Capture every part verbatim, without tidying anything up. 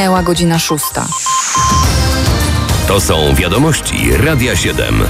Minęła godzina szósta. To są wiadomości Radia siedem.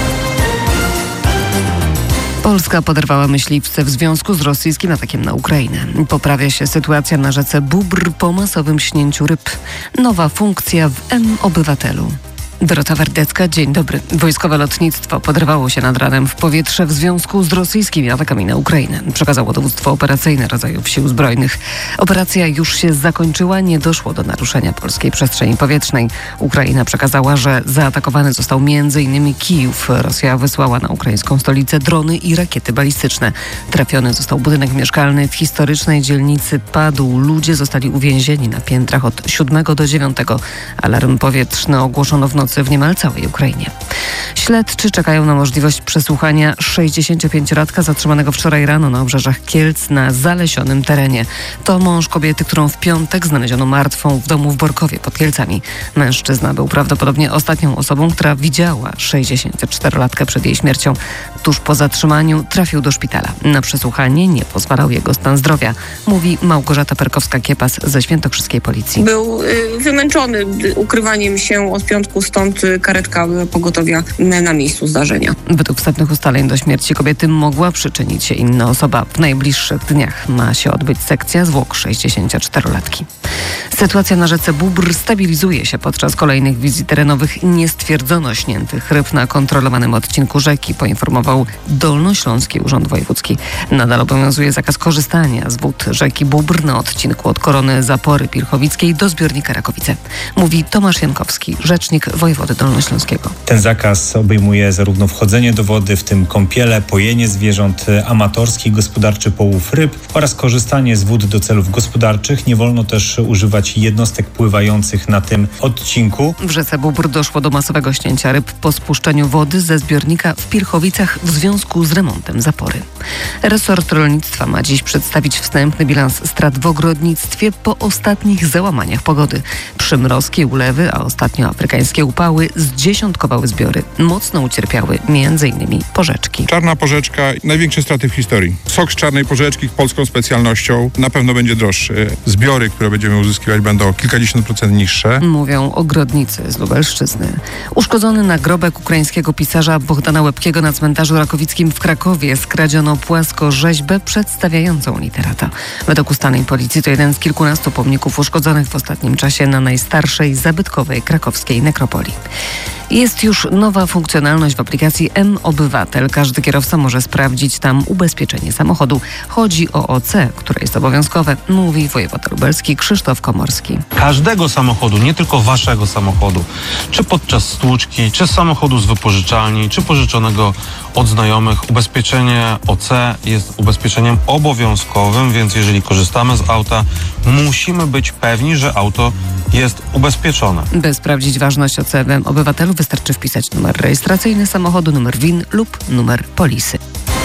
Polska poderwała myśliwce w związku z rosyjskim atakiem na Ukrainę. Poprawia się sytuacja na rzece Bóbr po masowym śnięciu ryb. Nowa funkcja w M-Obywatelu. Dorota Wardecka, dzień dobry. Wojskowe lotnictwo poderwało się nad ranem w powietrze w związku z rosyjskimi atakami na Ukrainę. Przekazało dowództwo operacyjne rodzajów sił zbrojnych. Operacja już się zakończyła, nie doszło do naruszenia polskiej przestrzeni powietrznej. Ukraina przekazała, że zaatakowany został między innymi Kijów. Rosja wysłała na ukraińską stolicę drony i rakiety balistyczne. Trafiony został budynek mieszkalny w historycznej dzielnicy Padół. Ludzie zostali uwięzieni na piętrach od siódmego do dziewiątego. Alarm powietrzny ogłoszono w nocy w niemal całej Ukrainie. Śledczy czekają na możliwość przesłuchania sześćdziesięciopięciolatka zatrzymanego wczoraj rano na obrzeżach Kielc na zalesionym terenie. To mąż kobiety, którą w piątek znaleziono martwą w domu w Borkowie pod Kielcami. Mężczyzna był prawdopodobnie ostatnią osobą, która widziała sześćdziesięcioczterolatkę przed jej śmiercią. Tuż po zatrzymaniu trafił do szpitala. Na przesłuchanie nie pozwalał jego stan zdrowia, mówi Małgorzata Perkowska-Kiepas ze świętokrzyskiej policji. Był y, wymęczony ukrywaniem się od piątku, stąd karetka pogotowia na miejscu zdarzenia. Według wstępnych ustaleń do śmierci kobiety mogła przyczynić się inna osoba. W najbliższych dniach ma się odbyć sekcja zwłok sześćdziesięcioczterolatki. Sytuacja na rzece Bóbr stabilizuje się. Podczas kolejnych wizji terenowych nie stwierdzono śniętych ryb na kontrolowanym odcinku rzeki, poinformował Dolnośląski Urząd Wojewódzki. Nadal obowiązuje zakaz korzystania z wód rzeki Bóbr na odcinku od Korony Zapory Pilchowickiej do zbiornika Rakowice. Mówi Tomasz Jankowski, rzecznik wojewody dolnośląskiego. Ten zakaz obejmuje zarówno wchodzenie do wody, w tym kąpiele, pojenie zwierząt, amatorski, gospodarczy połów ryb oraz korzystanie z wód do celów gospodarczych. Nie wolno też używać jednostek pływających na tym odcinku. W rzece Bóbr doszło do masowego ścięcia ryb po spuszczeniu wody ze zbiornika w Pilchowicach w związku z remontem zapory. Resort rolnictwa ma dziś przedstawić wstępny bilans strat w ogrodnictwie po ostatnich załamaniach pogody. Przymrozki, ulewy, a ostatnio afrykańskie upały zdziesiątkowały zbiory. Mocno ucierpiały między innymi porzeczki. Czarna porzeczka, największe straty w historii. Sok z czarnej porzeczki polską specjalnością na pewno będzie droższy. Zbiory, które będziemy uzyskiwać, będą o kilkadziesiąt procent niższe. Mówią ogrodnicy z Lubelszczyzny. Uszkodzony nagrobek ukraińskiego pisarza Bohdana Łebkiego na cmentarzu rakowickim w Krakowie skradziono płaskorzeźbę przedstawiającą literata. Według ustaliń policji to jeden z kilkunastu pomników uszkodzonych w ostatnim czasie na najstarszej zabytkowej krakowskiej nekropolii. Jest już nowa funkcjonalność w aplikacji M-Obywatel. Każdy kierowca może sprawdzić tam ubezpieczenie samochodu. Chodzi o O C, które jest obowiązkowe, mówi wojewoda lubelski Krzysztof Komorski. Każdego samochodu, nie tylko waszego samochodu, czy podczas stłuczki, czy samochodu z wypożyczalni, czy pożyczonego od znajomych, ubezpieczenie O C jest ubezpieczeniem obowiązkowym, więc jeżeli korzystamy z auta, musimy być pewni, że auto jest ubezpieczone. By sprawdzić ważność O C w M-Obywatelu wystarczy wpisać numer rejestracyjny samochodu, numer V I N lub numer polisy.